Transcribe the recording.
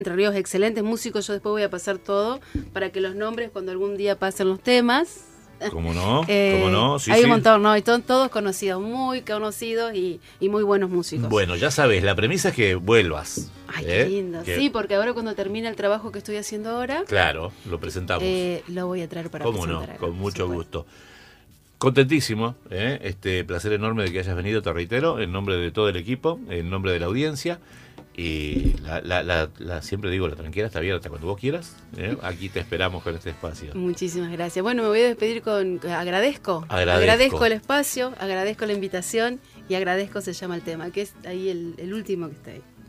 Entre Ríos, excelentes músicos. Yo después voy a pasar todo para que los nombres, cuando algún día pasen los temas. ¿Cómo no? ¿Cómo no? Sí, hay sí. un montón, ¿no? Y todos conocidos, muy conocidos y muy buenos músicos. Bueno, ya sabes, la premisa es que vuelvas. Ay, qué lindo. Sí, porque ahora cuando termine el trabajo que estoy haciendo ahora... Claro, lo presentamos. Lo voy a traer para ¿Cómo presentar. no? Acá, Con mucho gusto. Contentísimo, placer enorme de que hayas venido, te reitero, en nombre de todo el equipo, en nombre de la audiencia. Y siempre digo, la tranquera está abierta cuando vos quieras. Aquí te esperamos con este espacio. Muchísimas gracias. Bueno, me voy a despedir con... Agradezco el espacio, agradezco la invitación y agradezco se llama el tema, que es ahí el último que está ahí.